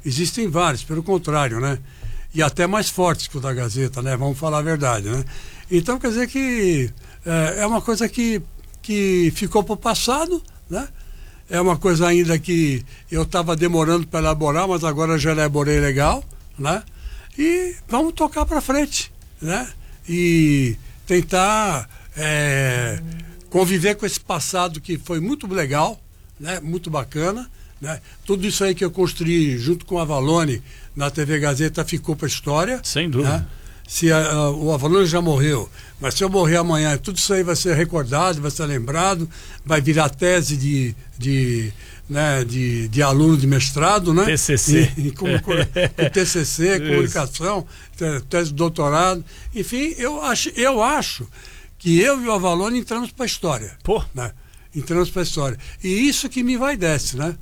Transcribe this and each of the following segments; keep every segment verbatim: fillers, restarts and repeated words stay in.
Existem vários, pelo contrário, né? E até mais fortes que o da Gazeta, né? Vamos falar a verdade, né? Então, quer dizer que é, é uma coisa que, que ficou para o passado, né? É uma coisa ainda que eu estava demorando para elaborar, mas agora já elaborei legal, né? E vamos tocar para frente, né? E tentar é, conviver com esse passado que foi muito legal, né? Muito bacana, né? Tudo isso aí que eu construí junto com a Avalone na T V Gazeta ficou para a história. Sem dúvida. Né? Se a, a, o Avalone já morreu, mas se eu morrer amanhã, tudo isso aí vai ser recordado, vai ser lembrado, vai virar tese de, de, né, de, de aluno de mestrado, né? T C C. E, e com, com, com T C C, comunicação, tese de doutorado. Enfim, eu acho, eu acho que eu e o Avalone entramos para a história. Pô. Né? Entramos para a história. E isso que me envaidece, né?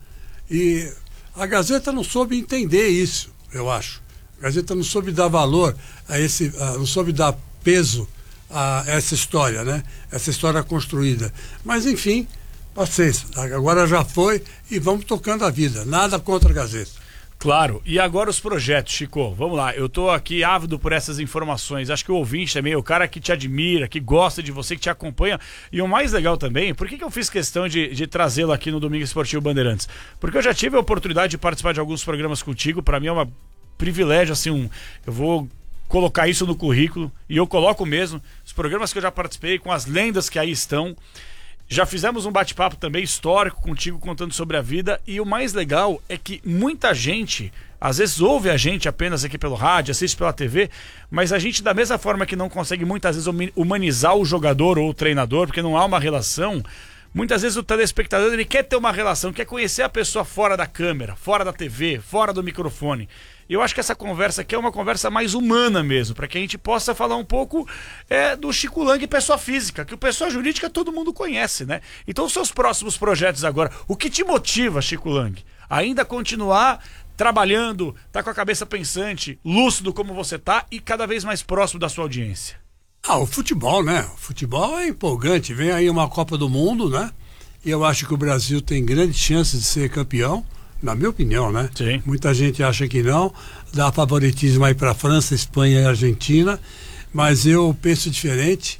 E a Gazeta não soube entender isso, eu acho. A Gazeta não soube dar valor a esse, a, não soube dar peso a essa história, né? Essa história construída. Mas, enfim, paciência. Agora já foi e vamos tocando a vida. Nada contra a Gazeta. Claro. E agora os projetos, Chico. Vamos lá. Eu tô aqui ávido por essas informações. Acho que o ouvinte também, o cara que te admira, que gosta de você, que te acompanha. E o mais legal também, por que, que eu fiz questão de, de trazê-lo aqui no Domingo Esportivo Bandeirantes? Porque eu já tive a oportunidade de participar de alguns programas contigo. Para mim é uma privilégio, assim, um, eu vou colocar isso no currículo, e eu coloco mesmo, os programas que eu já participei, com as lendas que aí estão. Já fizemos um bate-papo também histórico contigo, contando sobre a vida, e o mais legal é que muita gente, às vezes ouve a gente apenas aqui pelo rádio, assiste pela T V, mas a gente, da mesma forma que não consegue muitas vezes humanizar o jogador ou o treinador, porque não há uma relação, muitas vezes o telespectador ele quer ter uma relação, quer conhecer a pessoa fora da câmera, fora da T V, fora do microfone. Eu acho que essa conversa aqui é uma conversa mais humana mesmo, para que a gente possa falar um pouco é, do Chico Lang, pessoa física, que o pessoa jurídica todo mundo conhece, né? Então, os seus próximos projetos agora, o que te motiva, Chico Lang? Ainda continuar trabalhando, tá com a cabeça pensante, lúcido como você tá e cada vez mais próximo da sua audiência? Ah, o futebol, né? O futebol é empolgante. Vem aí uma Copa do Mundo, né? E eu acho que o Brasil tem grandes chances de ser campeão. Na minha opinião, né? Sim. Muita gente acha que não, dá favoritismo aí para França, Espanha e Argentina, mas eu penso diferente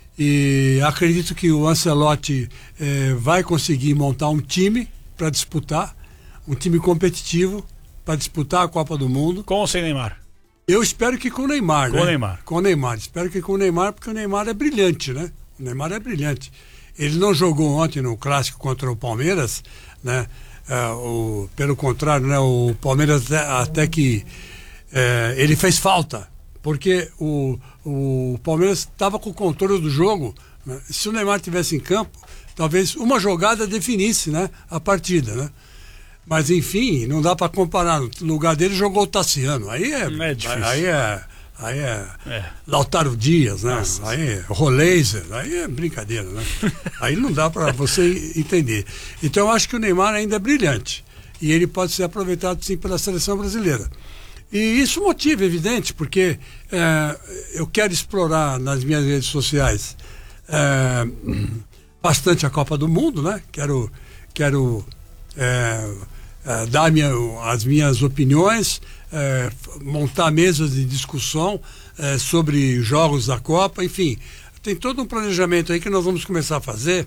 e acredito que o Ancelotti eh, vai conseguir montar um time para disputar, um time competitivo para disputar a Copa do Mundo. Com ou sem Neymar? Eu espero que com o Neymar, com né? o Neymar. Com o Neymar. Espero que com o Neymar, porque o Neymar é brilhante, né? O Neymar é brilhante. Ele não jogou ontem no clássico contra o Palmeiras, né? É, o, pelo contrário, né, o Palmeiras até, até que é, ele fez falta, porque o, o Palmeiras estava com o controle do jogo, né? Se o Neymar tivesse em campo, talvez uma jogada definisse, né, a partida, né? Mas enfim, não dá para comparar. No lugar dele jogou o Tassiano, aí é, é difícil. aí é Aí é, é Lautaro Dias, né? Nossa. Aí é Roleiser, aí é brincadeira, né? Aí não dá para você entender. Então eu acho que o Neymar ainda é brilhante e ele pode ser aproveitado sim pela seleção brasileira. E isso motiva, evidente, porque é, eu quero explorar nas minhas redes sociais é, bastante a Copa do Mundo, né? Quero, quero é, é, dar minha, as minhas opiniões, É, montar mesas de discussão é, sobre jogos da Copa, enfim, tem todo um planejamento aí que nós vamos começar a fazer,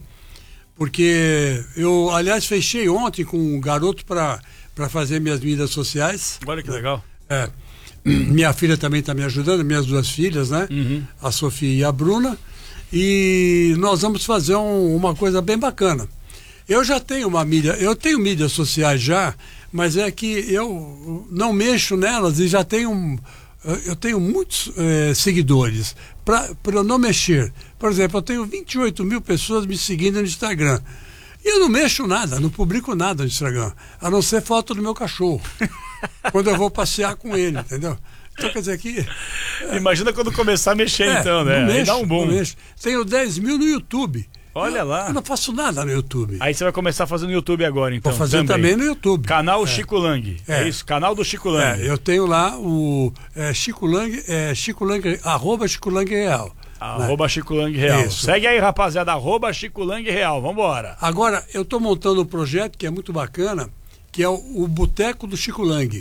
porque eu, aliás, fechei ontem com um garoto para para fazer minhas mídias sociais. Olha que legal. É, minha filha também está me ajudando, minhas duas filhas, né? Uhum. A Sofia e a Bruna, e nós vamos fazer um, uma coisa bem bacana. Eu já tenho uma mídia, eu tenho mídias sociais já, mas é que eu não mexo nelas e já tenho, eu tenho muitos é, seguidores. Para eu não mexer, por exemplo, eu tenho vinte e oito mil pessoas me seguindo no Instagram. E eu não mexo nada, não publico nada no Instagram, a não ser foto do meu cachorro, quando eu vou passear com ele, entendeu? Então quer dizer que... É, imagina quando começar a mexer é, então, né? Não mexo, aí dá um boom. Não mexo. Tenho dez mil no YouTube. Olha eu, lá. Eu não faço nada no YouTube. Aí você vai começar a fazer no YouTube agora, então. Vou fazer também, também no YouTube. Canal é. Chico Lang. É. é isso, canal do Chico Lang. É, eu tenho lá o é, Chico Lang, é, Chico Lang, arroba Chico Lang Real. Arroba né? Chico Lang Real. Isso. Segue aí, rapaziada, arroba Chico Lang Real. Vambora. Agora, eu estou montando um projeto que é muito bacana, que é o, o Boteco do Chico Lang.